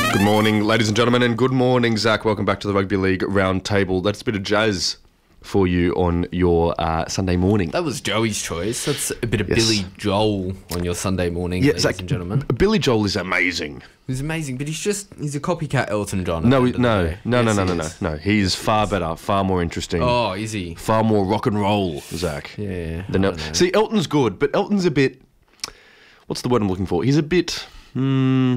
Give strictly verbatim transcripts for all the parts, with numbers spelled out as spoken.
Good morning, ladies and gentlemen, and good morning, Zach. Welcome back to the Rugby League Roundtable. That's a bit of jazz for you on your uh, Sunday morning. That was Joey's choice. That's a bit of Yes. Billy Joel on your Sunday morning, Yeah, ladies Zach, and gentlemen. Billy Joel is amazing. He's amazing, but he's just, he's a copycat Elton John. at No, the he- end of the no, day. no, no, Yes, no, he no, no, is. no. He's far better, far more interesting, Oh, is he? far more rock and roll, Zach. Yeah. Than I El- don't know. See, Elton's good, but Elton's a bit. What's the word I'm looking for? He's a bit. Hmm,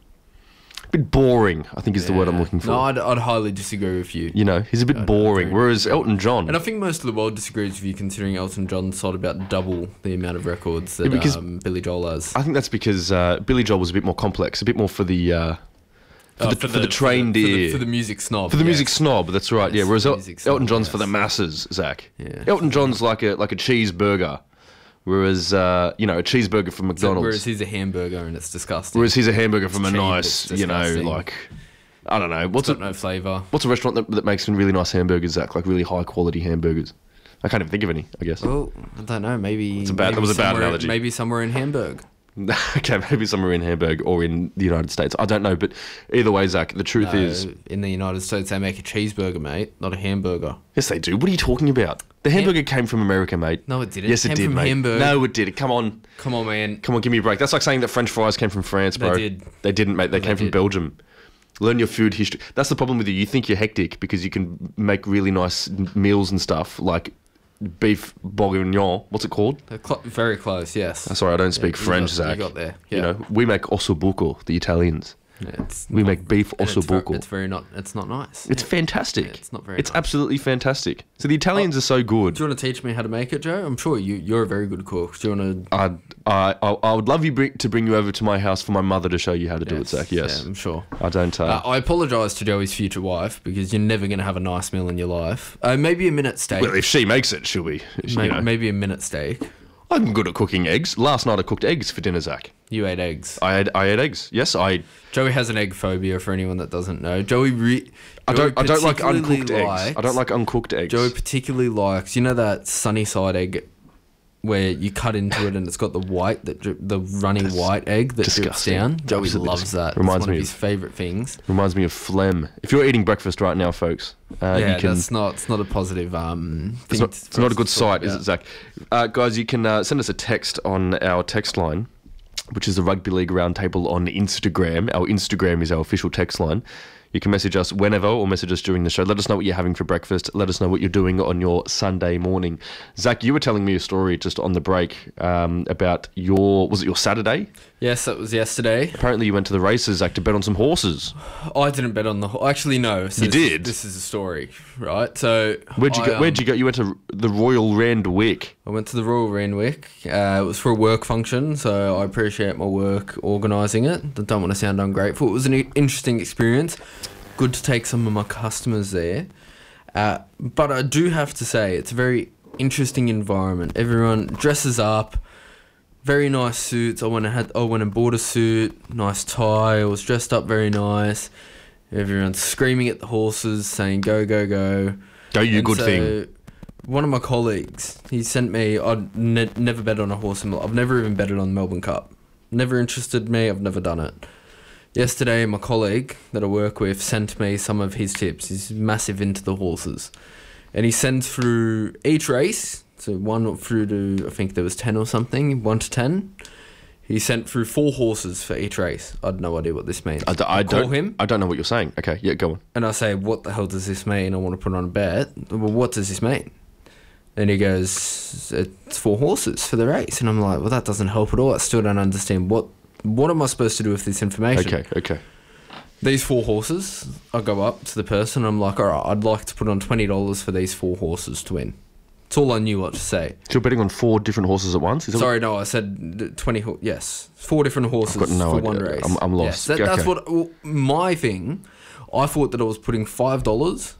a bit boring, I think is the word I'm Yeah. looking for. No, I'd, I'd highly disagree with you. You know, he's a bit I- I boring. agree. Whereas Elton John. And I think most of the world disagrees with you, considering Elton John sold about double the amount of records that Yeah, because- um, Billy Joel has. I think that's because uh, Billy Joel was a bit more complex, a bit more for the uh, for, Oh, the, for, the, trained for the, ear, for the music snob. for the yes. music snob. That's right. Yes, yeah. Whereas the El- music snob, Elton John's for yes. the masses, Zach. Yeah. Elton John's like a like a cheeseburger, whereas uh, you know a cheeseburger from So, McDonald's. whereas he's a hamburger and it's disgusting. Whereas he's a hamburger from a cheap, nice, it's you know, disgusting. like I don't know what's it's a, got no flavour. what's a restaurant that, that makes some really nice hamburgers, Zach? Like really high quality hamburgers. I can't even think of any. I guess. Well, I don't know. Maybe a bad- maybe that was a bad somewhere- analogy. Maybe somewhere in Hamburg. Okay, maybe somewhere in Hamburg or in the United States. I don't know, but either way, Zach, the truth No, is, in the United States, they make a cheeseburger, mate, not a hamburger. yes, they do. What are you talking about? The hamburger came from America, mate. No, it didn't. Yes, it Came did, from mate. Hamburg. No, it did. Come on, Come on, man. come on, give me a break. That's like saying that French fries came from France, They bro. did. They didn't, mate. They They came from did. Belgium. Learn your food history. That's the problem with you. You think you're hectic because you can make really nice n- meals and stuff like beef bourguignon. What's it called? They're cl- very close, yes. I'm sorry, I don't speak Yeah, you French, got- Zach. You got there. Yeah. You know, we make ossobuco, the Italians. Yeah, it's We not- make beef and it's ver- ossobuco. It's very not. It's not nice. It's Yeah. fantastic. Yeah, it's not very It's nice. absolutely fantastic. So the Italians are so good. Do you want to teach me how to make it, Joe? I'm sure you. You're a very good cook. Do you want to? I'd, I, I, I would love you bring, to bring you over to my house for my mother to show you how to do it, Zach. Yes. Yeah, I'm sure. I don't. Uh, Uh, I apologise to Joey's future wife because you're never going to have a nice meal in your life. Uh, maybe a minute steak. well, if she makes it, she'll be. You maybe, know. maybe a minute steak. I'm good at cooking eggs. Last night I cooked eggs for dinner, Zach. You ate eggs. I had I had eggs. Yes, I. Joey has an egg phobia. For anyone that doesn't know, Joey. Re- I Joey don't. I don't like particularly uncooked eggs. likes- I don't like uncooked eggs. Joey particularly likes. You know that sunny side egg, where you cut into it and it's got the white, that dri- the running white egg that drips disgusting. down. Joey Absolutely loves dis- that. reminds it's one me of of- his favourite things. Reminds me of phlegm. If you're eating breakfast right now, folks, uh, yeah, you can. that's not. It's not a positive. Um, It's thing not, to- it's for not us a good to talk sight, is it, about. Zach? Uh, guys, you can uh, send us a text on our text line, which is the Rugby League Roundtable on Instagram. Our Instagram is our official text line. You can message us whenever or message us during the show. Let us know what you're having for breakfast. Let us know what you're doing on your Sunday morning. Zach, you were telling me a story just on the break um, about your, was it your Saturday? Yes, that was yesterday. Apparently you went to the races, Zach, to bet on some horses. I didn't bet on the. ho- Actually, no. So You this- did? This is a story, right? So Where'd you I, go? Where'd um, you go? You went to the Royal Randwick. I went to the Royal Randwick. Uh, it was for a work function, so I appreciate my work organising it. I don't want to sound ungrateful. It was an i- interesting experience. Good to take some of my customers there. Uh, but I do have to say, it's a very interesting environment. Everyone dresses up, very nice suits. I went and, had, I went and bought a suit, nice tie. I was dressed up very nice. Everyone's screaming at the horses, saying, go, go, go. Go, you And good so, thing. One of my colleagues, he sent me. I'd ne- never bet on a horse. In my, I've never even betted on the Melbourne Cup. Never interested me. I've never done it. Yesterday, my colleague that I work with sent me some of his tips. He's massive into the horses, and he sends through each race. So one through to I think there was ten or something, one to ten. He sent through four horses for each race. I had no idea what this means. I, d- I I call don't. him. I don't know what you're saying. Okay, yeah, go on. And I say, what the hell does this mean? I want to put on a bet. Well, what does this mean? And he goes, it's four horses for the race. And I'm like, well, that doesn't help at all. I still don't understand. What What am I supposed to do with this information? Okay, okay. These four horses, I go up to the person. I'm like, all right, I'd like to put on twenty dollars for these four horses to win. It's all I knew what to say. So you're betting on four different horses at once? Is that Sorry, no, I said twenty. Ho- yes, four different horses got no for idea. one race. I'm- I'm lost. Yes, that, That's Okay. what well, my thing. I thought that I was putting five dollars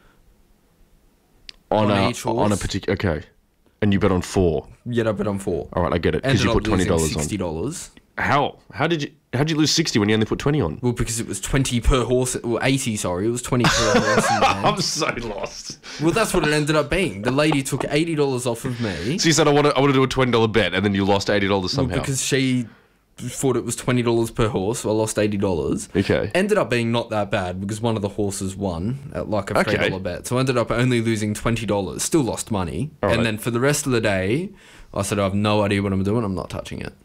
on, on a each on a horse. particular? Okay, and you bet on four. Yet I bet on four. All right, I get it because Ended you up put twenty losing dollars on. sixty dollars. How? How did you? How did you lose sixty when you only put twenty on? Well, because it was twenty per horse. Well, eighty. Sorry, it was twenty per horse. in the end. I'm so lost. Well, that's what it ended up being. The lady took eighty dollars off of me. So you said I want to I want to do a twenty dollar bet, and then you lost eighty dollars Well, somehow. because she thought it was twenty dollars per horse, so I lost eighty dollars. Okay. Ended up being not that bad because one of the horses won at like a three dollar Okay. bet. So I ended up only losing twenty dollars. Still lost money. All and right. then for the rest of the day, I said, I have no idea what I'm doing. I'm not touching it.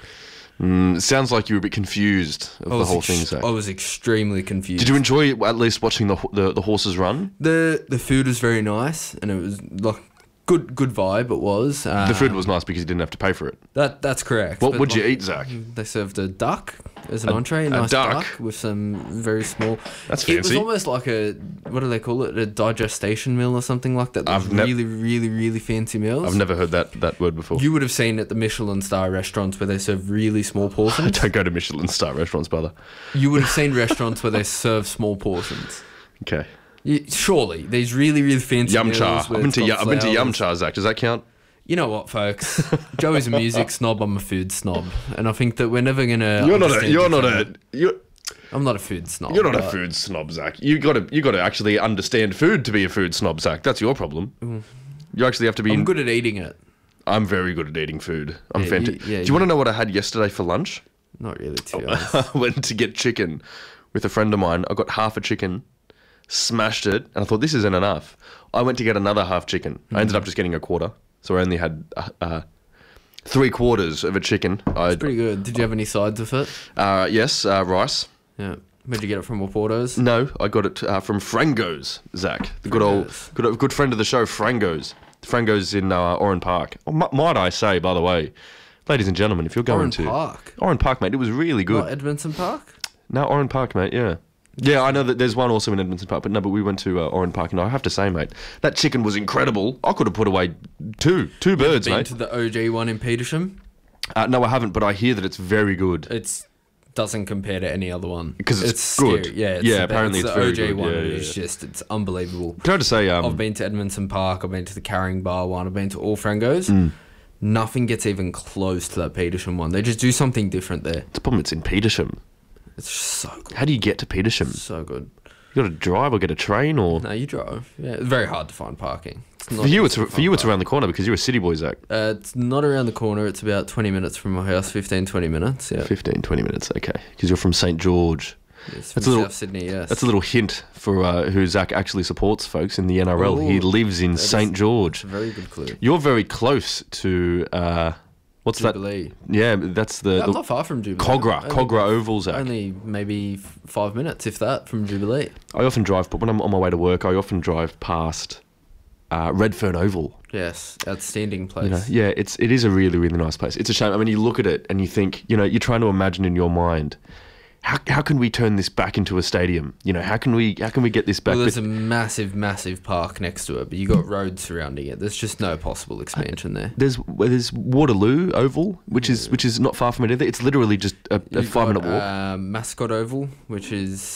Mm, sounds like you were a bit confused of I the was whole ex- thing, Zach. I was extremely confused. Did you enjoy at least watching the ho- the, the horses run? The the food was very nice, and it was like good good vibe. It was. Um, The food was nice because you didn't have to pay for it. that that's correct. What but, would you like, eat, Zach? They served a duck as an A- entree, a a nice duck? duck. With some very small. That's It was fancy. almost like a what do they call it? A digestation meal or something like that. Those I've nev- really really really fancy meals. I've never heard that, that word before. You would have seen at the Michelin star restaurants where they serve really small I portions. don't go to Michelin star restaurants, brother. You would have seen restaurants where they serve small portions. Okay. You, surely these really really fancy Yum meals. cha. where I've been it's to, got yu- I've been to Yum flowers. cha, Zach. Does that count? You know what, folks? Joey's a music snob. I'm a food snob, and I think that we're never gonna. You're not a. understand You're each not other. a. You're, I'm not a food snob. you're not a but food snob, Zach. You got to. You got to actually understand food to be a food snob, Zach. That's your problem. You actually have to be. I'm good at eating it. I'm very good at eating food. I'm Yeah, fantastic. you- yeah, Do you you- want to know what I had yesterday for lunch? Not really, to be honest. I went to get chicken with a friend of mine. I got half a chicken, smashed it, and I thought this isn't enough. I went to get another half chicken. I ended up just getting a quarter, so I only had uh, uh, three quarters of a chicken. I Pretty good. Did you have any sides with it? uh, yes, uh, rice. Yeah. Where'd you get it from? Portos? No, I got it uh, from Frango's, Zach. The good old, Frango's. good, good friend of the show, Frango's. Frango's in uh, Oran Park. Oh, m- might I say, by the way, ladies and gentlemen, if you're going Oran to Park. Oran Park, mate, it was really good. Not Edmondson Park? No, Oran Park, mate. Yeah, yeah. I know that there's one also in Edmonton Park, but no, but we went to uh, Oran Park, and I have to say, mate, that chicken was incredible. I could have put away two, two birds, Been mate. to the O G one in Petersham? Uh, no, I haven't, but I hear that it's very good. It's doesn't compare to any other one 'Cause it's good. scary. Yeah, it's Yeah, the- apparently it's the very O G good. one. Yeah, and yeah, it's yeah. just it's unbelievable. Can I just say, um, I've been to Edmondson Park. I've been to the Carrying Bar one. I've been to all Frangos. Mm. Nothing gets even close to that Petersham one. They just do something different there. the problem it's in Petersham. It's just so good. How do you get to Petersham? So good. You got to drive or get a train, or No, you drove. Yeah, it's very hard to find parking. It's not for you, easy it's to for find you, it's parking. around the corner because you're a city boy, Zach. Uh, it's not around the corner. It's about twenty minutes from my house. fifteen, twenty minutes. Yeah. fifteen, twenty minutes, okay. Because you're from Saint George. It's That's from a little- South Sydney, yes. That's a little hint for uh, who Zach actually supports, folks, in the N R L. he Ooh, lives in that is- Saint George. It's a very good clue. You're very close to uh, what's Jubilee. that? Yeah, that's the, I'm the not far from Jubilee. Cogra, Only- Cogra Oval, Zach. Only maybe f- five minutes, if that, from Jubilee. I often drive, but when I'm on my way to work, I often drive past uh, Redfern Oval. Yes, outstanding place. You know, yeah, it's it is a really really nice place. It's a shame. I mean, you look at it and you think, you know, you're trying to imagine in your mind, how how can we turn this back into a stadium? You know, how can we how can we get this back? Well, there's But a massive, massive park next to it, but you got roads surrounding it. There's just no possible expansion there. there's well, there's Waterloo Oval, which is which is not far from it either. It's literally just a, a You've five minute got, walk. Uh, Mascot Oval, which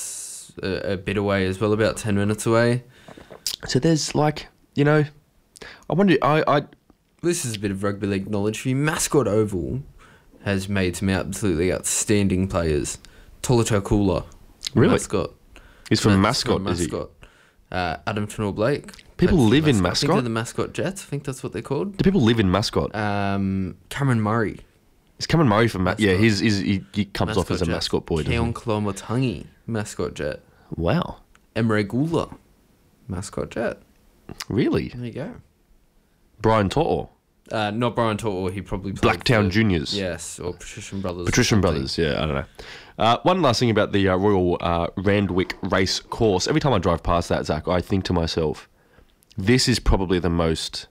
is a, a bit away as well, about ten minutes away. So there's like, you know, I wonder. I I This is a bit of rugby league knowledge for you. Mascot Oval has made some absolutely outstanding players. Tolito Kula. Really? Mascot. he's from That's Mascot, from is he? Mascot. Uh, Adam Trennell Blake. People That's live in I think Mascot? they're the Mascot Jets. I think that's what they're called. Do people live in Mascot? Um, Cameron Murray. Is Cameron Murray from Ma- Yeah, Mascot. he's, he's he, he comes off as a Jet. mascot boy. doesn't Keon Klomotangi. Mascot Jet. he? Wow, Emre Gula. Mascot Jet. really? There you go. Brian To'o, Uh, not Brian Tortor. He probably played Blacktown for- Juniors. Yes, or Patrician Brothers. or Patrician something. Brothers, yeah, I don't know. Uh, one last thing about the uh, Royal uh, Randwick race course. Every time I drive past that, Zach, I think to myself, this is probably the most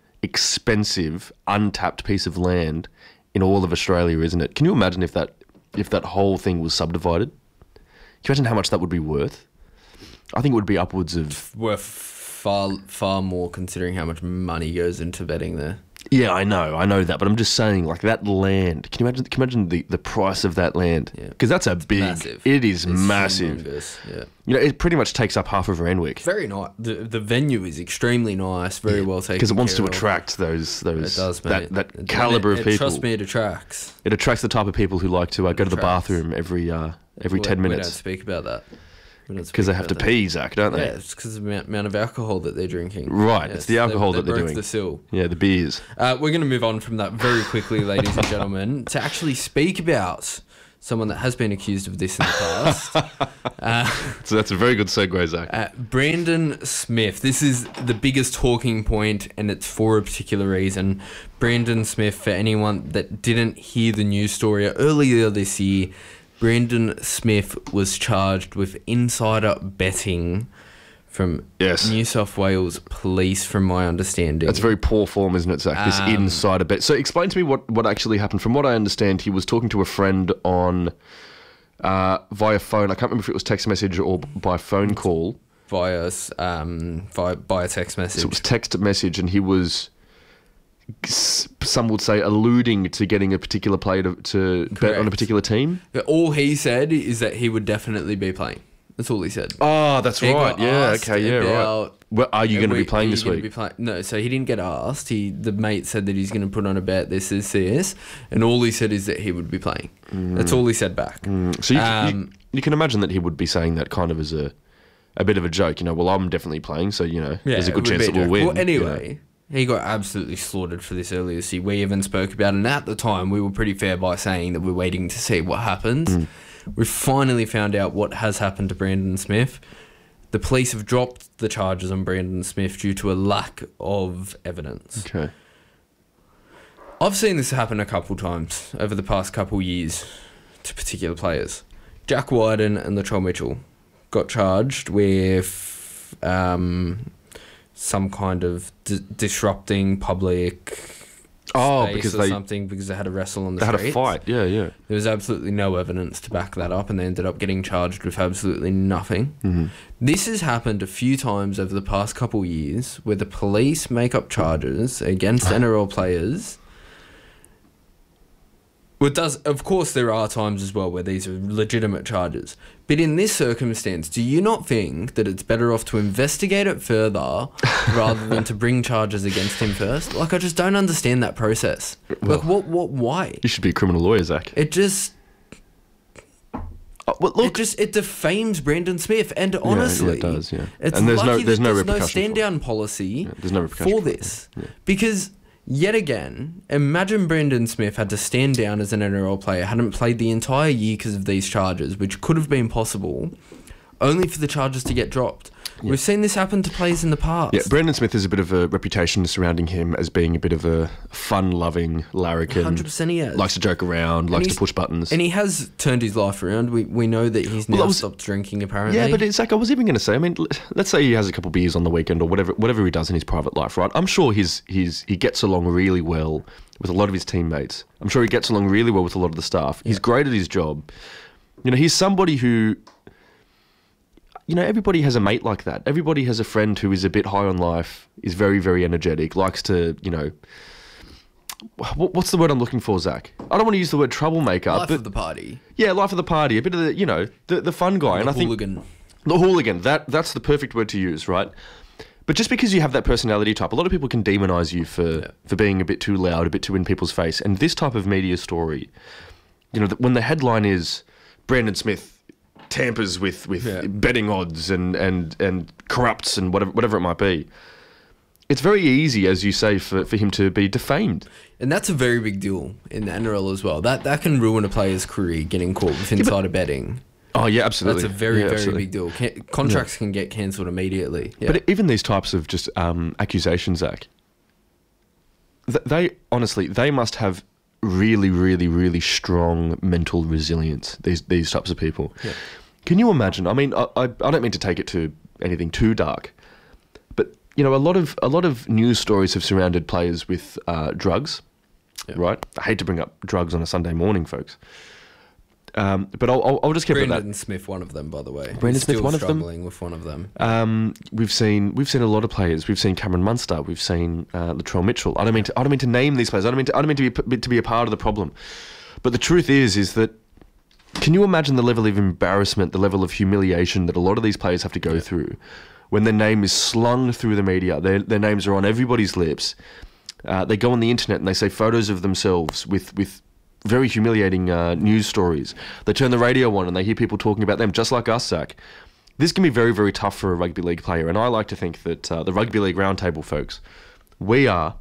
expensive, untapped piece of land in all of Australia, isn't it? Can you imagine if that if that whole thing was subdivided? Can you imagine how much that would be worth? I think it would be upwards of... Worth far far more considering how much money goes into betting there. Yeah, I know, I know that, but I'm just saying, like, that land, can you imagine Can you imagine the, the price of that land? Yeah. Because that's a big... Massive. It is It's massive. humongous, yeah. You know, it pretty much takes up half of Randwick. Very nice. The the venue is extremely nice. Very well taken. Because it wants to care of. attract those those It does, that, mate. that It- caliber it- of it- people. Trust me, it attracts. It attracts the type of people who like to uh, go to the attracts. bathroom every uh, every We- ten We don't minutes. speak about that. Because they have to pee, Zach, don't they? Yeah, it's because of the amount, amount of alcohol that they're drinking. Right, Yes, it's the alcohol they, that they they're broke doing. the seal. Yeah, the beers. Uh, we're going to move on from that very quickly, ladies and gentlemen, to actually speak about someone that has been accused of this in the past. uh, So that's a very good segue, Zach. uh, Brandon Smith. This is the biggest talking point, and it's for a particular reason. Brandon Smith, for anyone that didn't hear the news story earlier this year, Brandon Smith was charged with insider betting from Yes. New South Wales Police, from my understanding. That's very poor form, isn't it, Zach? This Um, insider bet. So explain to me what, what actually happened. From what I understand, he was talking to a friend on uh, via phone. I can't remember if it was text message or by phone call. via um via, via text message. So it was text message, and he was, s- some would say, alluding to getting a particular player to, to bet on a Correct. particular team. All he said is that he would definitely be playing. That's all he said. Oh, that's He right. got Yeah, asked okay, yeah, right. about, Well, are you going to "Are be we- playing are you this gonna week? be play-" No, so he didn't get asked. He the mate said that he's going to put on a bet. This is this, and all he said is that he would be playing. That's all he said back. Mm, So you, can- you, Um, you can imagine that he would be saying that kind of as a, a bit of a joke. You know, well, I'm definitely playing, so, you know, there's a it good would chance be that we'll joke. win. Well, you know. anyway, he got absolutely slaughtered for this earlier this year. We even spoke about it, and at the time, we were pretty fair by saying that we're waiting to see what happens. Mm. We finally found out what has happened to Brandon Smith. The police have dropped the charges on Brandon Smith due to a lack of evidence. Okay. I've seen this happen a couple times over the past couple years to particular players. Jack Wyden and Latrell Mitchell got charged with um, some kind of di- disrupting public Oh, space because or they- something because they had a wrestle on the They had a streets. fight. Yeah, yeah. There was absolutely no evidence to back that up, and they ended up getting charged with absolutely nothing. Mm-hmm. This has happened a few times over the past couple years where the police make up charges against N R L players. Well, it does, of course, there are times as well where these are legitimate charges. But in this circumstance, do you not think that it's better off to investigate it further rather than to bring charges against him first? Like, I just don't understand that process. Like, what, what, why? You should be a criminal lawyer, Zach. It just, Oh, well, it look, just, it defames Brandon Smith. And honestly, it does, yeah. it's And there's no- lucky there's that no there's no repercussion for it. stand-down policy there's no repercussion for for it, this. yeah. Because, yet again, imagine Brandon Smith had to stand down as an N R L player, hadn't played the entire year because of these charges, which could have been possible, only for the charges to get dropped. We've seen this happen to players in the past. yeah, Brandon Smith has a bit of a reputation surrounding him as being a bit of a fun-loving larrikin. one hundred percent he has. Likes to joke around, likes to he's- push buttons. And he has turned his life around. We we know that he's now Well, that was- stopped drinking, apparently. Yeah, but it's like I was even going to say. I mean, l- let's say he has a couple beers on the weekend or whatever, whatever he does in his private life, right? I'm sure he's he's he gets along really well with a lot of his teammates. I'm sure he gets along really well with a lot of the staff. He's great at his job. You know, he's somebody who, you know, everybody has a mate like that. Everybody has a friend who is a bit high on life, is very very energetic, likes to, you know. What, what's the word I'm looking for, Zach? I don't want to use the word troublemaker, life but of the party. yeah, life of the party, a bit of the, you know, the the fun guy, and I think Hooligan. the hooligan, that that's the perfect word to use, right? But just because you have that personality type, a lot of people can demonize you for, Yeah. for being a bit too loud, a bit too in people's face. And this type of media story, you know, th- when the headline is Brandon Smith tampers with, with Yeah. betting odds and, and, and corrupts and whatever whatever it might be, it's very easy, as you say, for, for him to be defamed. And that's a very big deal in the N R L as well. That that can ruin a player's career, getting caught with insider betting. Oh, yeah, absolutely. That's a very, Yeah, very absolutely. big deal. Ca- contracts can get cancelled immediately. Yeah. But even these types of just um, accusations, Zach, th- they honestly, they must have really, really, really strong mental resilience, these these types of people. Yeah. Can you imagine? I mean, I, I, I don't mean to take it to anything too dark, but, you know, a lot of a lot of news stories have surrounded players with uh, drugs, Yeah. right? I hate to bring up drugs on a Sunday morning, folks. Um, but I'll, I'll, I'll just keep it at that. Brandon Smith, one of them, by the way. Brandon He's Smith, still one of them? struggling with one of them. Um, we've seen we've seen a lot of players. We've seen Cameron Munster. We've seen uh, Latrell Mitchell. I don't mean to, I don't mean to name these players. I don't mean to, I don't mean to be to be a part of the problem. But the truth is is that, can you imagine the level of embarrassment, the level of humiliation that a lot of these players have to go through when their name is slung through the media? Their their names are on everybody's lips. Uh, they go on the internet and they say photos of themselves with with very humiliating uh, news stories. They turn the radio on and they hear people talking about them, just like us, Zach. this can be very, very tough for a rugby league player. And I like to think that uh, the Rugby League Roundtable folks, we are...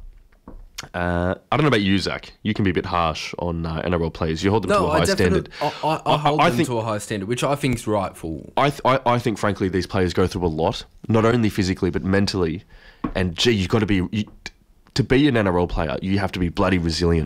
Uh, I don't know about you, Zach. You can be a bit harsh on uh, N R L players. You hold them No, to a I high definitely, standard. I, I, I hold I them think- to a high standard, which I think is rightful. I, th- I I think, frankly, these players go through a lot, not only physically but mentally. And gee, you've got to be you, to be an N R L player. You have to be bloody resilient,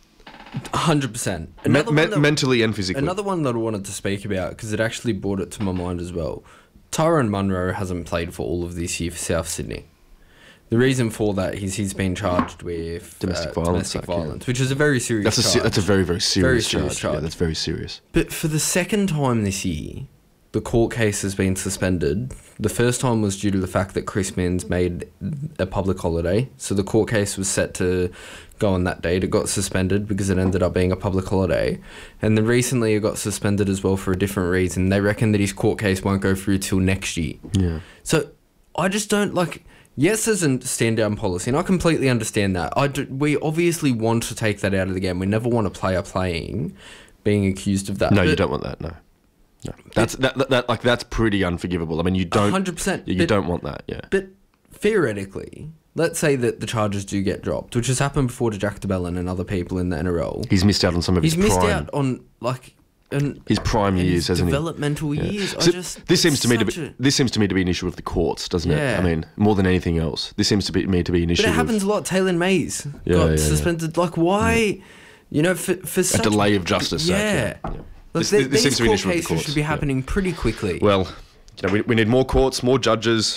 one hundred percent. Me- Another, me- one that, mentally and physically. another one that I wanted to speak about, because it actually brought it to my mind as well. Tyrone Munro hasn't played for all of this year for South Sydney. The reason for that is he's been charged with Domestic uh, violence, domestic like, yeah. violence, which is a very serious That's a charge. se- that's a very very serious, Very serious charge. Yeah, charge. that's very serious. But for the second time this year, the court case has been suspended. The first time was due to the fact that Chris Minns made a public holiday. So the court case was set to go on that date. It got suspended because it ended up being a public holiday. And then recently it got suspended as well for a different reason. They reckon that his court case won't go through till next year. Yeah. So I just don't like... Yes, there's a stand-down policy, and I completely understand that. I do, we obviously want to take that out of the game. We never want a player playing being accused of that. No, But you don't want that. No. No. That's that, that, that like that's pretty unforgivable. I mean, you don't one hundred percent. You But- don't want that. Yeah. But theoretically, let's say that the charges do get dropped, which has happened before to Jack DeBellin and other people in the N R L. He's missed out on some of He's his missed prime. out on like an, His prime in years, his hasn't he? developmental Yeah. years. I So just this seems it's to me to be such a- this seems to me to be an issue of the courts, doesn't Yeah. it? I mean, more than anything else, this seems to be me to be an issue. But it of happens a lot. Taylor Mays Yeah, got yeah, yeah. suspended. Like why? You know, for for a such delay of justice. Zach, Yeah. yeah. Like, This, th- this seems these to be an court issue of the cases courts. should be yeah. happening pretty quickly. Well, you know, we, we need more courts, more judges,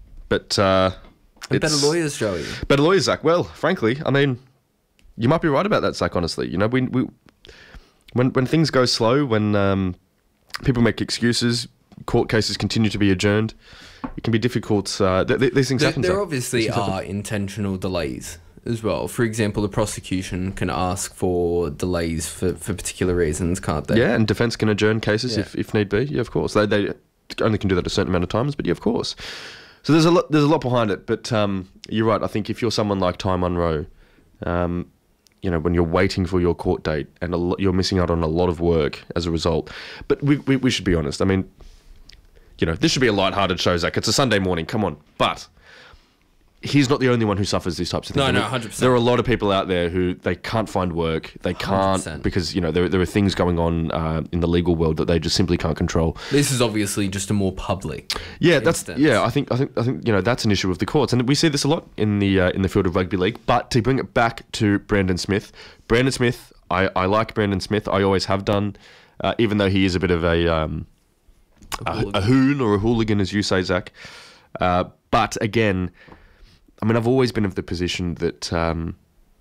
but uh, and better it's- lawyers, Joey. Better lawyers, Zach. Well, frankly, I mean, you might be right about that, Zach. Honestly, you know, we, we when when things go slow, when um, people make excuses, court cases continue to be adjourned. It can be difficult. Uh, th- th- these things There, happen. there Zach. obviously These things happen. are intentional delays as well. For example, the prosecution can ask for delays for, for particular reasons, can't they? Yeah, and defence can adjourn cases Yeah. if, if need be. Yeah, of course. They they only can do that a certain amount of times, but yeah, of course. So there's a lot there's a lot behind it. But um, you're right. I think if you're someone like Ty Munro, um, you know, when you're waiting for your court date and a lo- you're missing out on a lot of work as a result. But we, we we should be honest. I mean, you know, this should be a light-hearted show, Zach. It's a Sunday morning. Come on. But he's not the only one who suffers these types of things. No, I no, mean, one hundred percent. There are a lot of people out there who they can't find work. They can't one hundred percent. because you know there there are things going on uh, in the legal world that they just simply can't control. This is obviously just a more public. Yeah, that's instance. yeah. I think I think I think you know that's an issue of the courts, and we see this a lot in the uh, in the field of rugby league. But to bring it back to Brandon Smith, Brandon Smith, I, I like Brandon Smith. I always have done, uh, even though he is a bit of a um, a, a hoon or a hooligan, as you say, Zach. Uh, but again, I mean, I've always been of the position that um,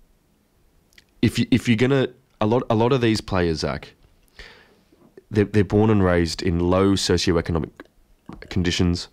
if you, if you're gonna a lot a lot of these players, Zach, they're they're born and raised in low socioeconomic conditions.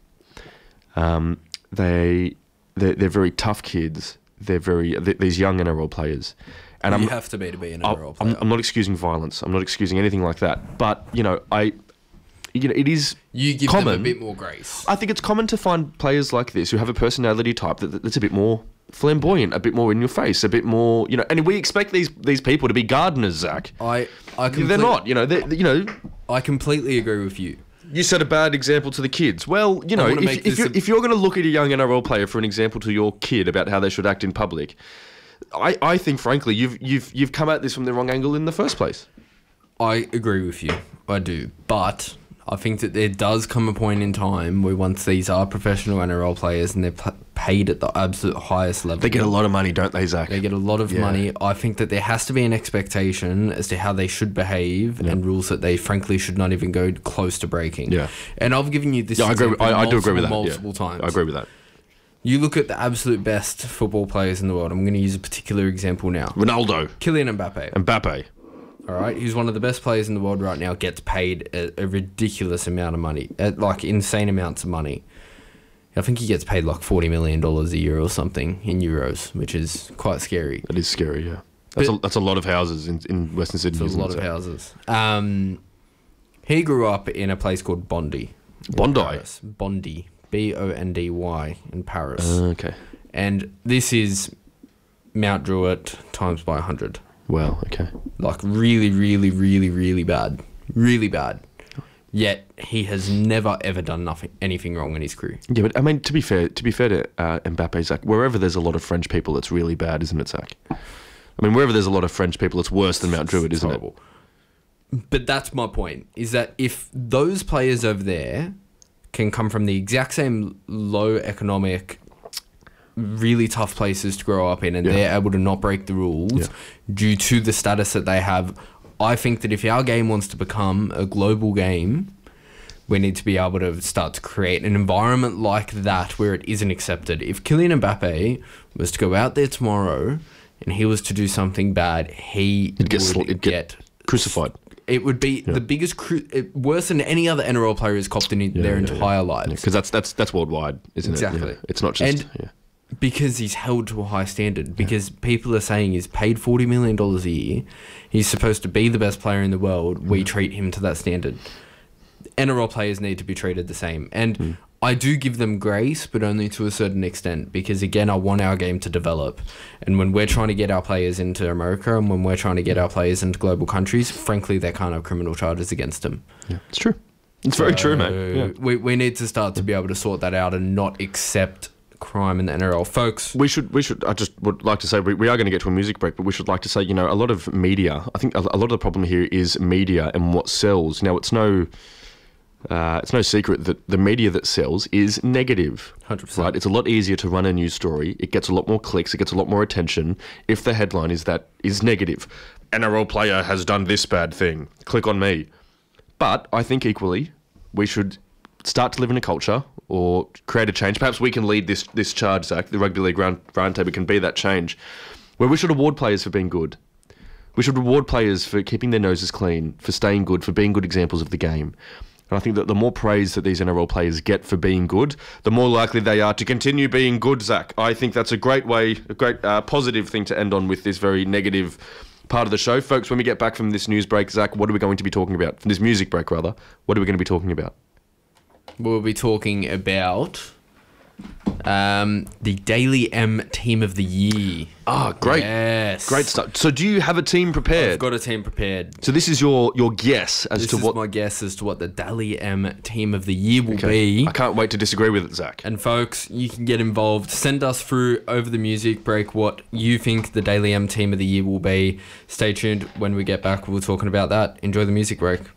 Um, they they're, they're very tough kids. They're very th- these young N R L players, and you I'm have to be to be an I- N R L player. I'm, I'm not excusing violence. I'm not excusing anything like that. But you know, I, you know, it is you give common. them a bit more grace. I think it's common to find players like this who have a personality type that, that's a bit more flamboyant, a bit more in your face, a bit more, you know. And we expect these these people to be gardeners, Zach. I, I They're complete- not. You know, they you know. I completely agree with you. You set a bad example to the kids. Well, you know, wanna if, make if this you're, a- if you're going to look at a young N R L player for an example to your kid about how they should act in public, I, I think, frankly, you've you've you've come at this from the wrong angle in the first place. I agree with you. I do. But I think that there does come a point in time where once these are professional N R L players and they're p- paid at the absolute highest level, They get a lot of money, don't they, Zach? They get a lot of Yeah. money. I think that there has to be an expectation as to how they should behave and rules that they frankly should not even go close to breaking. Yeah. And I've given you this Yeah, I agree. With, example I, I do agree with that. multiple, yeah. multiple times. I agree with that. You look at the absolute best football players in the world. I'm going to use a particular example now. Ronaldo, Kylian Mbappe. Mbappe. All right, he's one of the best players in the world right now. Gets paid a, a ridiculous amount of money, uh, like insane amounts of money. I think he gets paid like forty million dollars a year or something in euros, which is quite scary. That is scary. Yeah, that's But- a, that's a lot of houses in, in Western Sydney. There's a isn't lot it, of Zach? houses. Um, he grew up in a place called Bondy. in Bondi? Paris. Bondy. B O N D Y in Paris. Uh, okay. And this is Mount Druitt times by one hundred. Well, okay. Like really, really, really, really bad. Really bad. Yet he has never ever done nothing, anything wrong in his career. Yeah, but I mean, to be fair, to be fair to uh, Mbappe, Zach, wherever there's a lot of French people, it's really bad, isn't it, Zach? I mean, wherever there's a lot of French people, it's worse than Mount Druitt, isn't it? But that's my point, is that if those players over there can come from the exact same low economic, really tough places to grow up in, and yeah. they're able to not break the rules yeah. due to the status that they have, I think that if our game wants to become a global game, we need to be able to start to create an environment like that where it isn't accepted. If Kylian Mbappe was to go out there tomorrow and he was to do something bad, he it'd get, would sl- it'd get, get crucified. It would be yeah. the biggest, cru- it, worse than any other N R L player has copped in yeah, their yeah, entire yeah. lives. Because yeah, that's that's that's worldwide, isn't exactly. it? Exactly. Yeah. It's not just... And yeah. because he's held to a high standard, because yeah. people are saying he's paid forty million dollars a year, he's supposed to be the best player in the world, mm. we treat him to that standard. N R L players need to be treated the same. And mm. I do give them grace, but only to a certain extent, because again, I want our game to develop. And when we're trying to get our players into America and when we're trying to get our players into global countries, frankly, they can't have criminal charges against them. Yeah, it's true. It's so very true, mate. Yeah. We, we need to start to be able to sort that out and not accept crime in the N R L, folks. We should, we should. I just would like to say we, we are going to get to a music break, but we should like to say, you know, a lot of media. I think a, a lot of the problem here is media and what sells. Now, it's no, uh, it's no secret that the media that sells is negative. one hundred percent. Right? It's a lot easier to run a news story. It gets a lot more clicks. It gets a lot more attention if the headline is that is negative. N R L player has done this bad thing. Click on me. But I think equally, we should start to live in a culture or create a change. Perhaps we can lead this this charge, Zach. The Rugby League round, Roundtable can be that change, where we should award players for being good. We should reward players for keeping their noses clean, for staying good, for being good examples of the game. And I think that the more praise that these N R L players get for being good, the more likely they are to continue being good, Zach. I think that's a great way, a great uh, positive thing to end on with this very negative part of the show. Folks, when we get back from this news break, Zach, what are we going to be talking about? From this music break, rather. What are we going to be talking about? We'll be talking about um, the Daily M Team of the Year. Ah, great. Yes. Great stuff. So do you have a team prepared? I've got a team prepared. So this is your, your guess as this to is what... my guess as to what the Daily M Team of the Year will okay. be. I can't wait to disagree with it, Zach. And folks, you can get involved. Send us through over the music break what you think the Daily M Team of the Year will be. Stay tuned. When we get back, we'll be talking about that. Enjoy the music break.